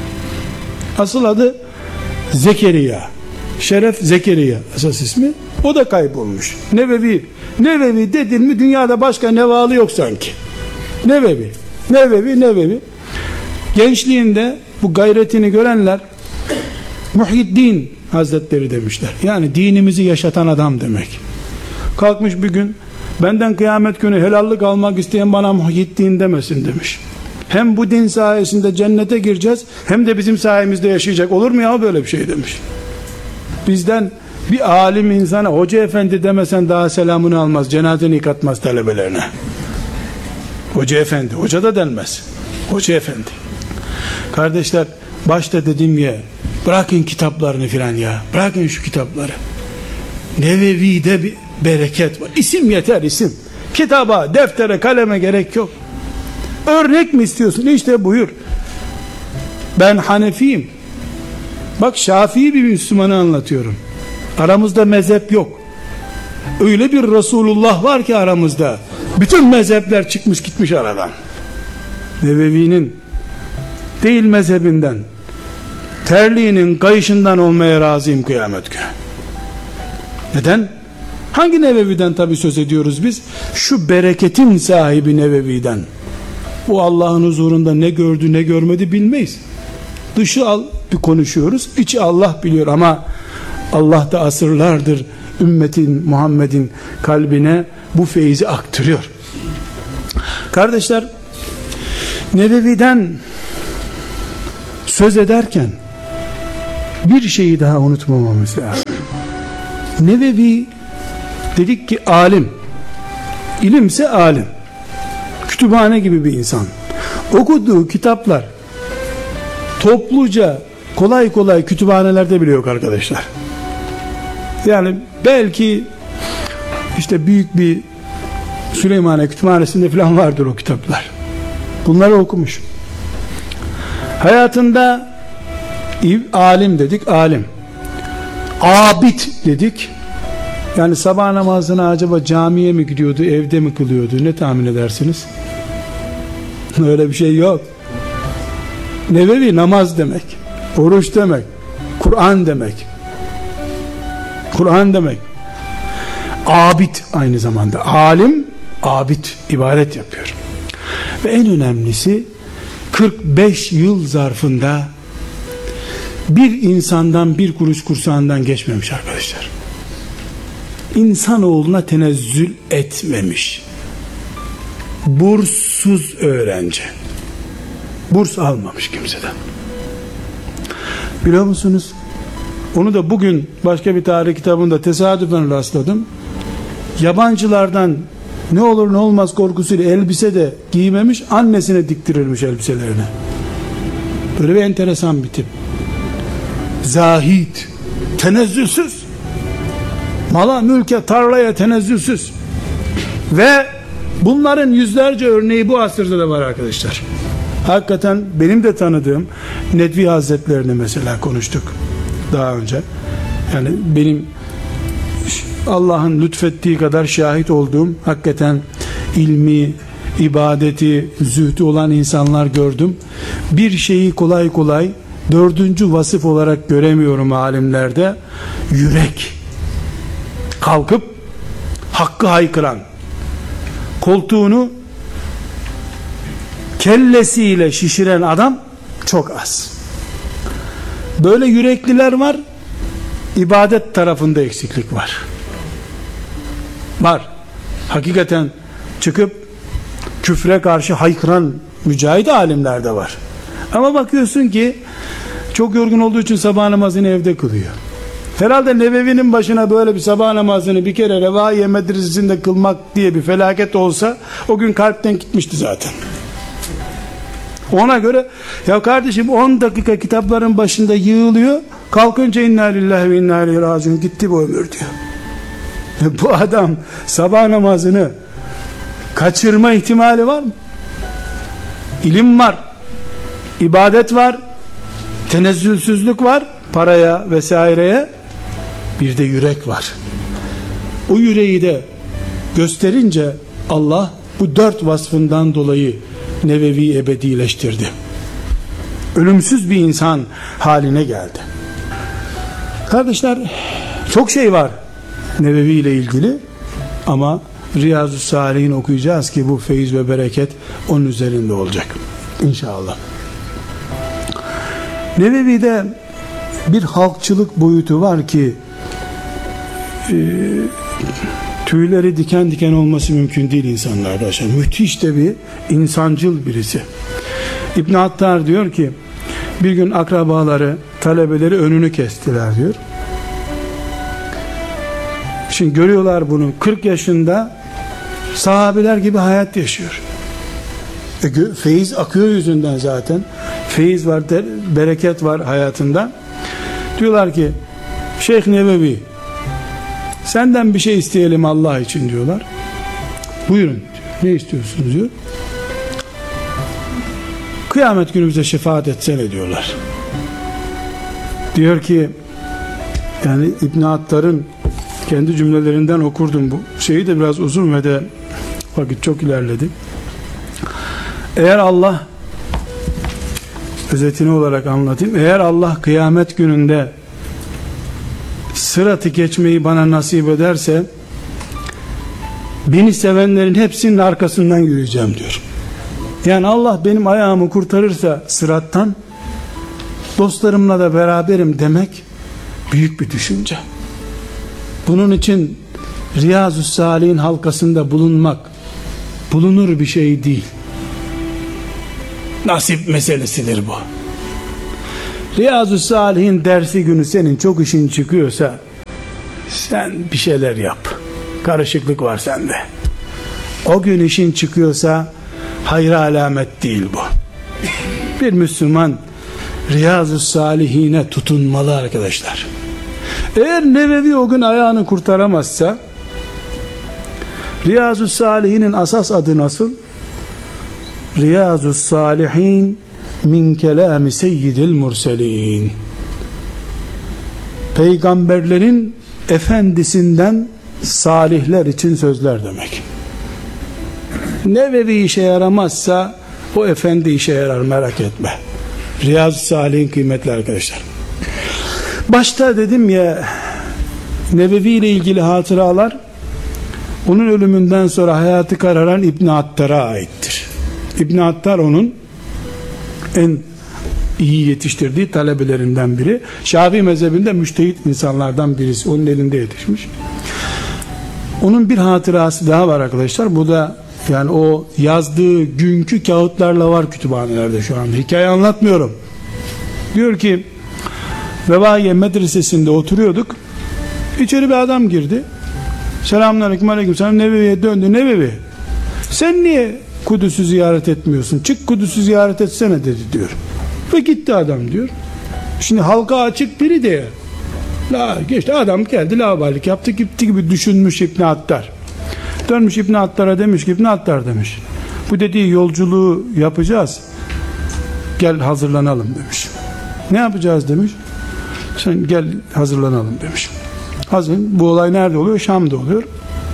Asıl adı Zekeriya. Şeref Zekeriya esas ismi. O da kaybolmuş. Nevevi. Nevevi dedin mi dünyada başka nevalı yok sanki. Nevevi. Nevevi, Nevevi. Gençliğinde bu gayretini görenler Muhyiddin Hazretleri demişler. Yani dinimizi yaşatan adam demek. Kalkmış bir gün, benden kıyamet günü helallik almak isteyen bana Muhyiddin demesin demiş. Hem bu din sayesinde cennete gireceğiz, hem de bizim sayemizde yaşayacak. Olur mu ya böyle bir şey demiş. Bizden bir alim insana hoca efendi demesen daha selamını almaz, cenazeni yıkatmaz talebelerine. Hoca efendi, hoca da denmez. Hoca efendi. Kardeşler, başta dediğim ya, bırakın kitaplarını filan ya, bırakın şu kitapları. Nevevi'de bir bereket var. İsim yeter, isim. Kitaba, deftere, kaleme gerek yok. Örnek mi istiyorsun? İşte buyur. Ben Hanefiyim. Bak, Şafii bir Müslümanı anlatıyorum. Aramızda mezhep yok. Öyle bir Resulullah var ki aramızda. Bütün mezhepler çıkmış gitmiş aradan. Nevevi'nin değil mezhebinden, terliğinin kayışından olmaya razıyım kıyamet günü. Neden? Hangi Nevevi'den tabi söz ediyoruz biz? Şu bereketin sahibi Nevevi'den. O Allah'ın huzurunda ne gördü ne görmedi bilmeyiz. Dışı al bir konuşuyoruz, içi Allah biliyor, ama Allah da asırlardır ümmetin Muhammed'in kalbine bu feyzi aktırıyor. Kardeşler, Nevevi'den söz ederken bir şeyi daha unutmamamız lazım. Nevevi dedik ki alim, ilimse alim, kütüphane gibi bir insan. Okuduğu kitaplar topluca kolay kolay kütüphanelerde bile yok arkadaşlar. Yani belki işte büyük bir Süleymaniye kütüphanesinde falan vardır o kitaplar. Bunları okumuş. Hayatında alim dedik, alim. Abid dedik. Yani sabah namazına acaba camiye mi gidiyordu, evde mi kılıyordu? Ne tahmin edersiniz? Öyle bir şey yok. Nevevi namaz demek, oruç demek, Kur'an demek. Kur'an demek. Abid aynı zamanda. Alim, abid, ibadet yapıyor. Ve en önemlisi kırk beş yıl zarfında bir insandan bir kuruş kursağından geçmemiş arkadaşlar. İnsanoğluna tenezzül etmemiş. Burssuz öğrenci. Burs almamış kimseden. Biliyor musunuz? Onu da bugün başka bir tarih kitabında tesadüfen rastladım. Yabancılardan ne olur ne olmaz korkusuyla elbise de giymemiş, annesine diktirilmiş elbiselerini. Böyle bir enteresan bir tip. Zahid, tenezzülsüz, mala mülke tarlaya tenezzülsüz. Ve bunların yüzlerce örneği bu asırda da var arkadaşlar. Hakikaten benim de tanıdığım Nedvi Hazretlerini mesela konuştuk daha önce. Yani benim Allah'ın lütfettiği kadar şahit olduğum hakikaten ilmi, ibadeti, zühdü olan insanlar gördüm. Bir şeyi kolay kolay dördüncü vasıf olarak göremiyorum alimlerde. Yürek. Kalkıp hakkı haykıran, koltuğunu kellesiyle şişiren adam çok az. Böyle yürekliler var, ibadet tarafında eksiklik var. Var. Hakikaten çıkıp küfre karşı haykıran mücahit alimler de var. Ama bakıyorsun ki çok yorgun olduğu için sabah namazını evde kılıyor. Herhalde Nevevi'nin başına böyle bir sabah namazını bir kere Revahiye Medresesi'nde kılmak diye bir felaket olsa o gün kalpten gitmişti zaten. Ona göre ya kardeşim on dakika kitapların başında yığılıyor, kalkınca inna lillahi ve inna ileyhi raciun, gitti bu ömür diyor. Bu adam sabah namazını kaçırma ihtimali var mı? İlim var, ibadet var, tenezzülsüzlük var, paraya vesaireye, bir de yürek var. O yüreği de gösterince Allah bu dört vasfından dolayı Nevevi ebedileştirdi. Ölümsüz bir insan haline geldi. Kardeşler, çok şey var Nevevi ile ilgili ama Riyazu Salihin okuyacağız ki bu feyiz ve bereket onun üzerinde olacak İnşallah. Nevevi'de bir halkçılık boyutu var ki e, tüyleri diken diken olması mümkün değil insanlarda. Müthiş de bir insancıl birisi. İbn Attar diyor ki bir gün akrabaları, talebeleri önünü kestiler diyor. Şimdi görüyorlar bunu, kırk yaşında sahabeler gibi hayat yaşıyor. E, feyiz akıyor yüzünden zaten. Feyiz var, de, bereket var hayatında. Diyorlar ki Şeyh Nevevi, senden bir şey isteyelim Allah için diyorlar. Buyurun diyor. Ne istiyorsunuz diyor. Kıyamet günü bize şefaat etsene diyorlar. Diyor ki yani İbn Attar'ın kendi cümlelerinden okurdum bu şeyi de, biraz uzun ve de vakit çok ilerledi. Eğer Allah, özetini olarak anlatayım, eğer Allah kıyamet gününde sıratı geçmeyi bana nasip ederse beni sevenlerin hepsinin arkasından yürüyeceğim diyor. Yani Allah benim ayağımı kurtarırsa sırattan, dostlarımla da beraberim demek büyük bir düşünce. Bunun için Riyazu Salihin halkasında bulunmak bulunur bir şey değil. Nasip meselesidir bu. Riyazu Salihin dersi günü senin çok işin çıkıyorsa sen bir şeyler yap. Karışıklık var sende. O gün işin çıkıyorsa hayır alamet değil bu. Bir Müslüman Riyazu Salihine tutunmalı arkadaşlar. Eğer Nevevi o gün ayağını kurtaramazsa, Riyazu Salihinin asas adı nasıl? Riyazu Salihin min kelami seyyidil murselin. Peygamberlerin efendisinden salihler için sözler demek. Nevevi işe yaramazsa o efendi işe yarar, merak etme. Riyazu Salih'in kıymetli arkadaşlar. Başta dedim ya, Nevevi ile ilgili hatıralar onun ölümünden sonra hayatı kararan İbn Attar'a aittir. İbn Attar onun en iyi yetiştirdiği talebelerinden biri. Şafii mezhebinde müştehit insanlardan birisi. Onun elinde yetişmiş. Onun bir hatırası daha var arkadaşlar. Bu da yani o yazdığı günkü kağıtlarla var kütüphanelerde şu anda. Hikaye anlatmıyorum. Diyor ki Vevaiye medresesinde oturuyorduk. İçeri bir adam girdi. Selamünaleyküm, aleykümselam. Nevevi'ye döndü. Nevevi, sen niye Kudüs'ü ziyaret etmiyorsun? Çık Kudüs'ü ziyaret etsene dedi diyor. Ve gitti adam diyor. Şimdi halka açık biri de la, geçti adam geldi, laubalilik yaptı gitti gibi düşünmüş İbn Attar. Dönmüş İbn Attar'a demiş ki, İbn Attar demiş, bu dediği yolculuğu yapacağız, gel hazırlanalım demiş. Ne yapacağız demiş. Sen gel hazırlanalım demiş. Hazır. Bu olay nerede oluyor? Şam'da oluyor.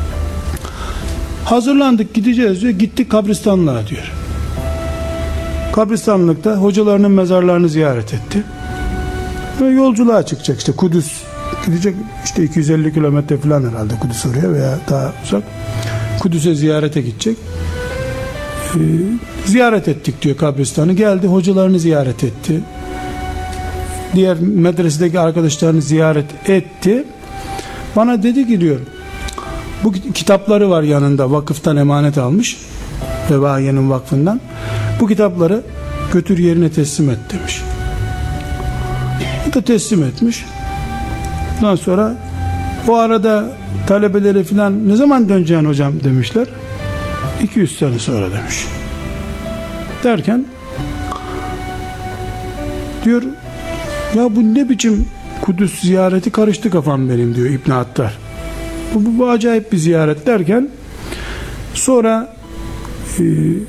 Hazırlandık, gideceğiz diyor. Gittik kabristanlığa diyor. Kabristanlıkta hocalarının mezarlarını ziyaret etti. Ve yolculuğa çıkacak işte, Kudüs gidecek, işte iki yüz elli kilometre falan herhalde Kudüs oraya veya daha uzak. Kudüs'e ziyarete gidecek. Ee, ziyaret ettik diyor kabristanı. Geldi, hocalarını ziyaret etti. Diğer medresedeki arkadaşlarını ziyaret etti. Bana dedi ki diyor, bu kitapları var yanında, vakıftan emanet almış, Vevaiye'nin vakfından. Bu kitapları götür yerine teslim et demiş. Bu da teslim etmiş. Ondan sonra o arada talebeleri filan, ne zaman döneceksin hocam demişler. iki yüz sene sonra demiş. Derken diyor, ya bu ne biçim Kudüs ziyareti, karıştı kafam benim diyor İbn Attar. Bu, bu, bu acayip bir ziyaret derken sonra e,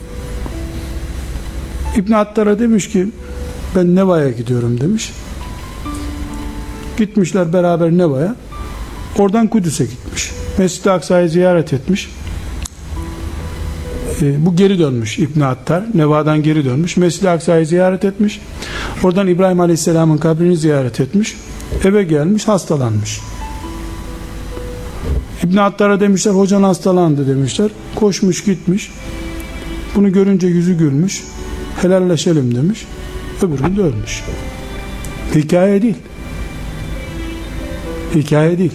İbn Attar'a demiş ki, ben Neva'ya gidiyorum demiş. Gitmişler beraber Neva'ya. Oradan Kudüs'e gitmiş. Mescid-i Aksa'yı ziyaret etmiş. E, bu geri dönmüş İbn Attar. Neva'dan geri dönmüş. Mescid-i Aksa'yı ziyaret etmiş. Oradan İbrahim Aleyhisselam'ın kabrini ziyaret etmiş. Eve gelmiş, hastalanmış. İbn Attar'a demişler, hocan hastalandı demişler. Koşmuş gitmiş. Bunu görünce yüzü gülmüş. Helalleşelim demiş. Öbür gün de ölmüş. Hikaye değil. Hikaye değil.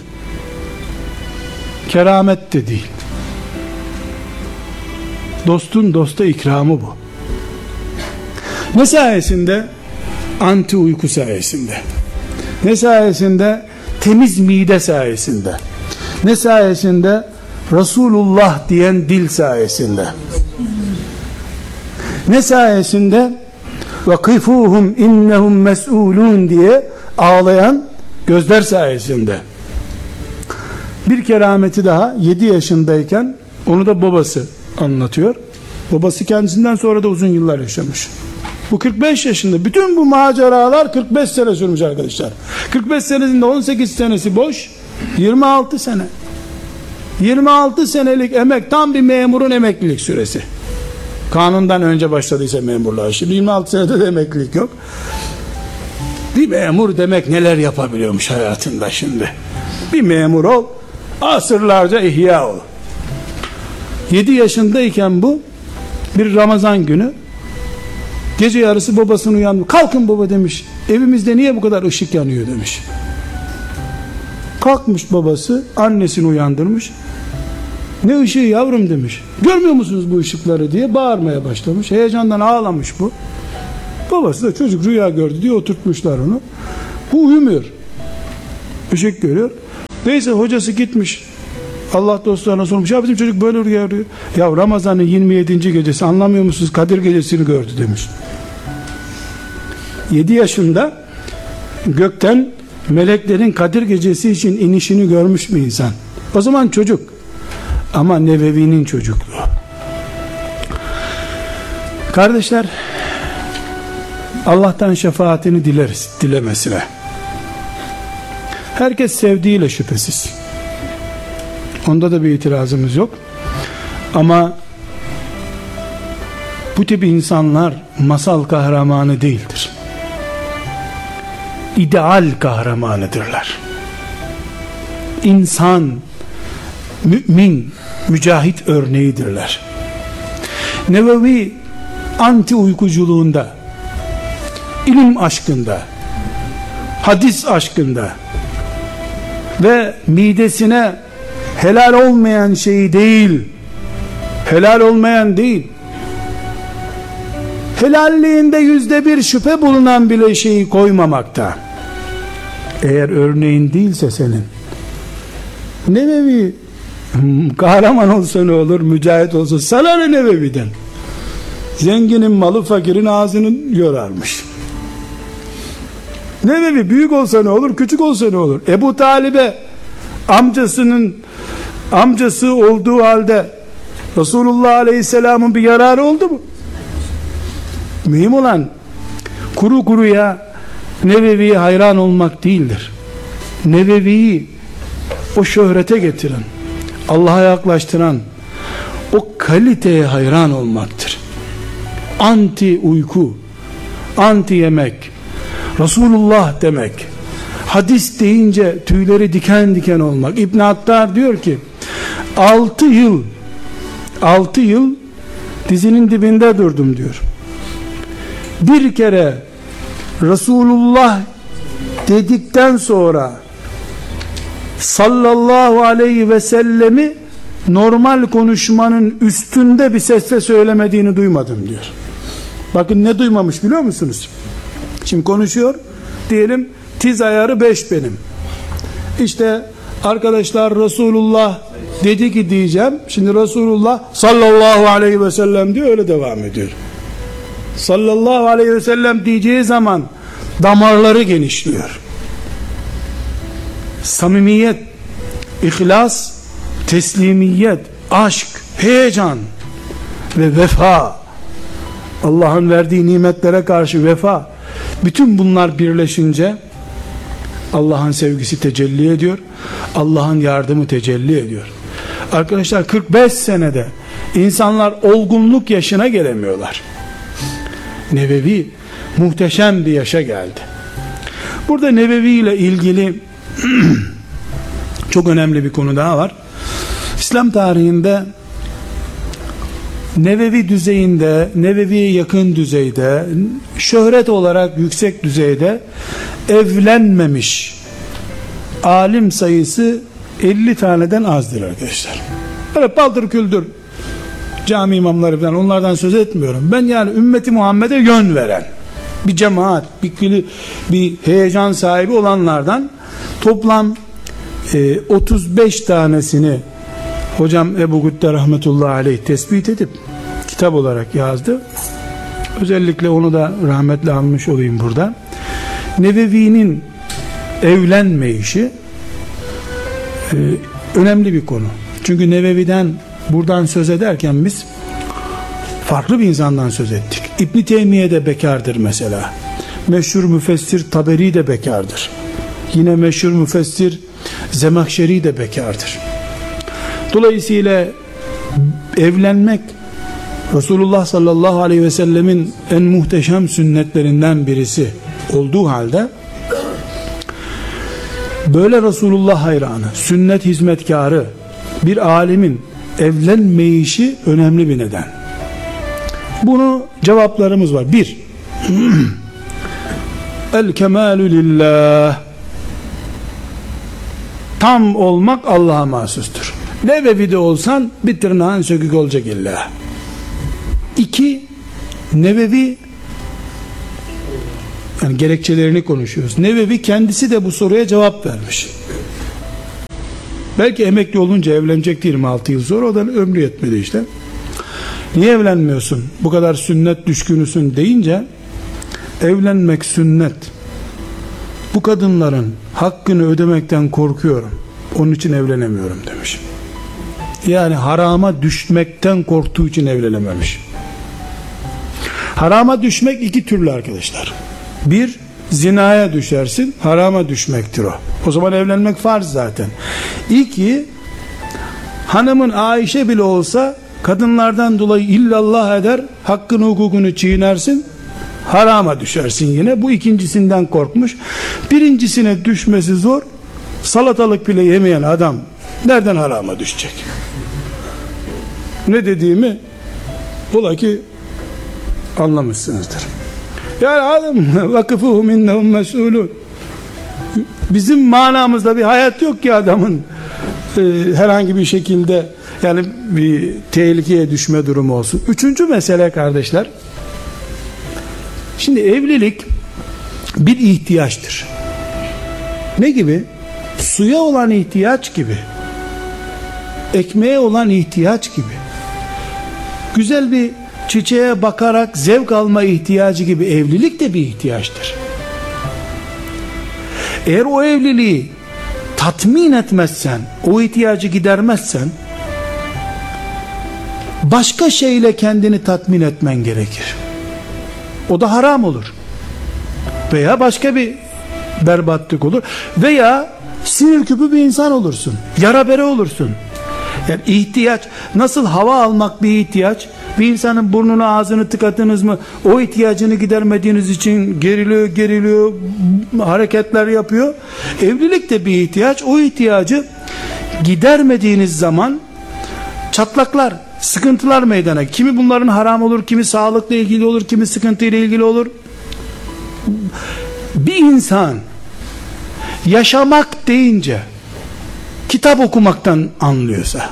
Keramet de değil. Dostun dosta ikramı bu. Ne sayesinde? Anti uyku sayesinde. Ne sayesinde? Temiz mide sayesinde. Ne sayesinde? Resulullah diyen dil sayesinde. Ne sayesinde? وَقِفُوهُمْ اِنَّهُمْ مَسْئُولُونَ diye ağlayan gözler sayesinde. Bir kerameti daha, yedi yaşındayken, onu da babası anlatıyor. Babası kendisinden sonra da uzun yıllar yaşamış. Bu kırk beş yaşında. Bütün bu maceralar kırk beş sene sürmüş arkadaşlar. kırk beş senesinde on sekiz senesi boş, yirmi altı sene. yirmi altı senelik emek, tam bir memurun emeklilik süresi. Kanundan önce başladıysa memurluğa. Şimdi yirmi altı senede de emeklilik yok. Bir memur demek neler yapabiliyormuş hayatında şimdi. Bir memur ol, asırlarca ihya ol. yedi yaşındayken bu, bir Ramazan günü, gece yarısı babasını uyandı. Kalkın baba demiş, evimizde niye bu kadar ışık yanıyor demiş. Kalkmış babası, annesini uyandırmış. Ne ışığı yavrum demiş. Görmüyor musunuz bu ışıkları diye bağırmaya başlamış. Heyecandan ağlamış bu. Babası da çocuk rüya gördü diye oturtmuşlar onu. Bu uyumuyor. Işık görüyor. Neyse hocası gitmiş. Allah dostlarına sormuş. Ya bizim çocuk böyle rüya görüyor. Ya Ramazan'ın yirmi yedinci gecesi, anlamıyor musunuz? Kadir gecesini gördü demiş. yedi yaşında gökten meleklerin Kadir gecesi için inişini görmüş bir insan. O zaman çocuk. Ama Nevevi'nin çocukluğu. Kardeşler, Allah'tan şefaatini dileriz, dilemesine. Herkes sevdiğiyle şüphesiz. Onda da bir itirazımız yok. Ama bu tip insanlar masal kahramanı değildir. İdeal kahramanıdırlar. İnsan, mümin, mücahit örneğidirler. Nevevi anti uykuculuğunda, ilim aşkında, hadis aşkında ve midesine helal olmayan şeyi değil, helal olmayan değil, helalliğinde yüzde bir şüphe bulunan bile şeyi koymamakta. Eğer örneğin değilse senin, Nevevi kahraman olsa ne olur, mücahit olsa sana ne Nevevi'den? Zenginin malı fakirin ağzını yorarmış. Nevevi büyük olsa ne olur, küçük olsa ne olur? Ebu Talib'e amcasının amcası olduğu halde Resulullah Aleyhisselam'ın bir yararı oldu mu? Mühim olan kuru kuruya Nevevi'ye hayran olmak değildir. Nevevi'yi o şöhrete getiren, Allah'a yaklaştıran o kaliteye hayran olmaktır. Anti uyku, anti yemek, Resulullah demek, hadis deyince tüyleri diken diken olmak. İbn Attar diyor ki altı yıl altı yıl dizinin dibinde durdum diyor. Bir kere Resulullah dedikten sonra sallallahu aleyhi ve sellemi normal konuşmanın üstünde bir sesle söylemediğini duymadım diyor. Bakın ne duymamış biliyor musunuz? Şimdi konuşuyor, diyelim tiz ayarı beş benim. İşte arkadaşlar Resulullah dedi ki diyeceğim. Şimdi Resulullah sallallahu aleyhi ve sellem diyor, öyle devam ediyor. Sallallahu aleyhi ve sellem diyeceği zaman damarları genişliyor. Samimiyet, ihlas, teslimiyet, aşk, heyecan ve vefa, Allah'ın verdiği nimetlere karşı vefa, bütün bunlar birleşince Allah'ın sevgisi tecelli ediyor, Allah'ın yardımı tecelli ediyor. Arkadaşlar kırk beş senede insanlar olgunluk yaşına gelemiyorlar. Nevevi muhteşem bir yaşa geldi. Burada Nevevi ile ilgili çok önemli bir konu daha var. İslam tarihinde Nevevi düzeyinde, Nevevi'ye yakın düzeyde, şöhret olarak yüksek düzeyde evlenmemiş alim sayısı elli taneden azdır arkadaşlar. Böyle paldır küldür cami imamları falan, onlardan söz etmiyorum. Ben yani ümmeti Muhammed'e yön veren bir cemaat, bir, bir heyecan sahibi olanlardan toplam e, otuz beş tanesini hocam Ebu Gütte rahmetullahi aleyh tespit edip kitap olarak yazdı. Özellikle onu da rahmetle almış olayım burada. Nevevi'nin evlenme işi e, önemli bir konu. Çünkü Nevevi'den buradan söz ederken biz farklı bir insandan söz ettik. İbn Teymiye de bekardır mesela. Meşhur müfessir Taberi de bekardır. Yine meşhur müfessir Zemahşeri de bekardır. Dolayısıyla evlenmek Resulullah sallallahu aleyhi ve sellemin en muhteşem sünnetlerinden birisi olduğu halde böyle Resulullah hayranı, sünnet hizmetkarı bir alimin evlenmeyişi önemli bir neden. Bunu cevaplarımız var. Bir, el kemalü lillah, tam olmak Allah'a mahsustur. Nevevi'de olsan bir tırnağın sökük olacak illa. İki, Nevevi, yani gerekçelerini konuşuyoruz. Nevevi kendisi de bu soruya cevap vermiş. Belki emekli olunca evlenecekti yirmi altı yıl sonra, o da ömrü yetmedi işte. Niye evlenmiyorsun? Bu kadar sünnet düşkünüsün deyince, evlenmek sünnet. Bu kadınların hakkını ödemekten korkuyorum. Onun için evlenemiyorum demiş. Yani harama düşmekten korktuğu için evlenememiş. Harama düşmek iki türlü arkadaşlar. Bir, zinaya düşersin, harama düşmektir o. O zaman evlenmek farz zaten. İki, hanımın Ayşe bile olsa kadınlardan dolayı illallah eder, hakkını hukukunu çiğnersin, harama düşersin yine. Bu ikincisinden korkmuş. Birincisine düşmesi zor. Salatalık bile yemeyen adam nereden harama düşecek? Ne dediğimi ola ki anlamışsınızdır. Yani adam vakıfuhum innehum mesulun. Bizim manamızda bir hayat yok ki adamın e, herhangi bir şekilde yani bir tehlikeye düşme durumu olsun. Üçüncü mesele kardeşler, şimdi evlilik bir ihtiyaçtır. Ne gibi? Suya olan ihtiyaç gibi, ekmeğe olan ihtiyaç gibi, güzel bir çiçeğe bakarak zevk alma ihtiyacı gibi evlilik de bir ihtiyaçtır. Eğer o evliliği tatmin etmezsen, o ihtiyacı gidermezsen, başka şeyle kendini tatmin etmen gerekir. O da haram olur. Veya başka bir berbatlık olur. Veya sinir küpü bir insan olursun. Yara bere olursun. Yani ihtiyaç, nasıl hava almak bir ihtiyaç, bir insanın burnunu ağzını tıkadınız mı o ihtiyacını gidermediğiniz için geriliyor geriliyor hareketler yapıyor. Evlilik de bir ihtiyaç. O ihtiyacı gidermediğiniz zaman çatlaklar, sıkıntılar meydana. Kimi bunların haram olur, kimi sağlıkla ilgili olur, kimi sıkıntıyla ilgili olur. Bir insan yaşamak deyince kitap okumaktan anlıyorsa,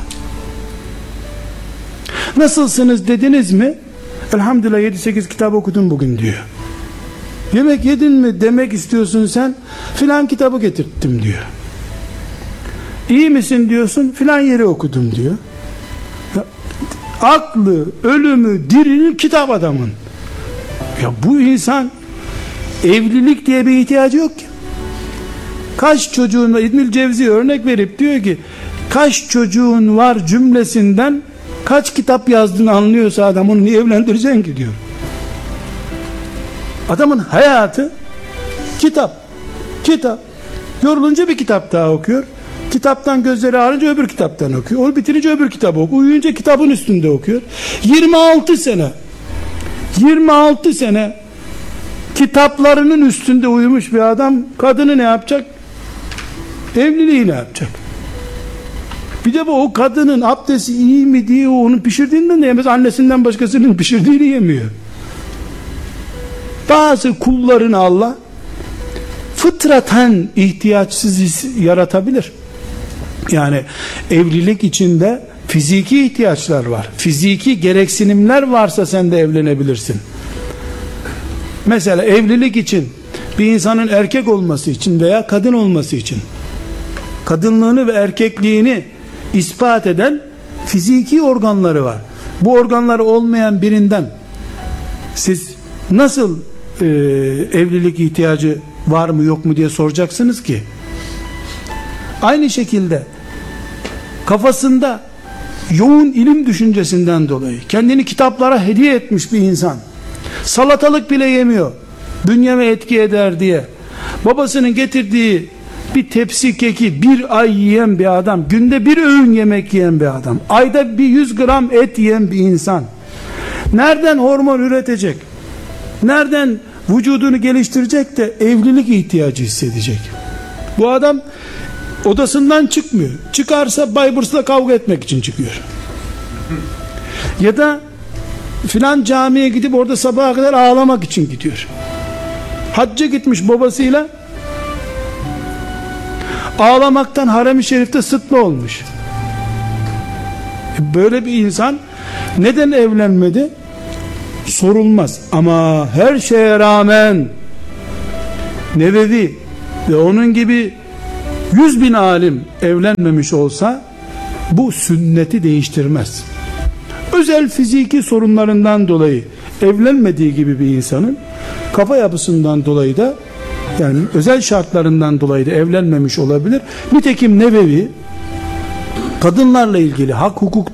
nasılsınız dediniz mi, elhamdülillah yedi sekiz kitap okudum bugün diyor. Yemek yedin mi demek istiyorsun sen, filan kitabı getirttim diyor. İyi misin diyorsun, filan yeri okudum diyor. Ya, aklı, ölümü, diriliği kitap adamın. Ya bu insan evlilik diye bir ihtiyacı yok ki. Kaç çocuğun var, İbnül Cevzi örnek verip diyor ki, kaç çocuğun var cümlesinden kaç kitap yazdığını anlıyorsa adam onu niye evlendireceksin ki diyor. Adamın hayatı kitap, kitap. Yorulunca bir kitap daha okuyor. Kitaptan gözleri ağrınca öbür kitaptan okuyor. O bitirince öbür kitabı okuyor. Uyuyunca kitabın üstünde okuyor. yirmi altı sene yirmi altı sene kitaplarının üstünde uyumuş bir adam, kadını ne yapacak? Evliliği ne yapacak? Bir de bu o kadının abdesti iyi mi diye onun pişirdiğinden de yemez. Annesinden başkasının pişirdiğini yemiyor. Bazı kullarını Allah fıtraten ihtiyaçsız yaratabilir. Yani evlilik içinde fiziki ihtiyaçlar var. Fiziki gereksinimler varsa sen de evlenebilirsin. Mesela evlilik için bir insanın erkek olması için veya kadın olması için kadınlığını ve erkekliğini ispat eden fiziki organları var. Bu organları olmayan birinden siz nasıl e, evlilik ihtiyacı var mı yok mu diye soracaksınız ki? Aynı şekilde kafasında yoğun ilim düşüncesinden dolayı kendini kitaplara hediye etmiş bir insan, salatalık bile yemiyor, bünyeme etki eder diye babasının getirdiği bir tepsi keki bir ay yiyen bir adam, günde bir öğün yemek yiyen bir adam, ayda bir yüz gram et yiyen bir insan nereden hormon üretecek, nereden vücudunu geliştirecek de evlilik ihtiyacı hissedecek? Bu adam odasından çıkmıyor. Çıkarsa Bayburt'la kavga etmek için çıkıyor. Ya da filan camiye gidip orada sabaha kadar ağlamak için gidiyor. Hacca gitmiş babasıyla, ağlamaktan harem-i şerifte sıtma olmuş. Böyle bir insan neden evlenmedi? Sorulmaz. Ama her şeye rağmen Nevevi ve onun gibi yüz bin alim evlenmemiş olsa bu sünneti değiştirmez. Özel fiziki sorunlarından dolayı evlenmediği gibi bir insanın kafa yapısından dolayı da, yani özel şartlarından dolayı da evlenmemiş olabilir. Nitekim Nevevi kadınlarla ilgili hak hukuk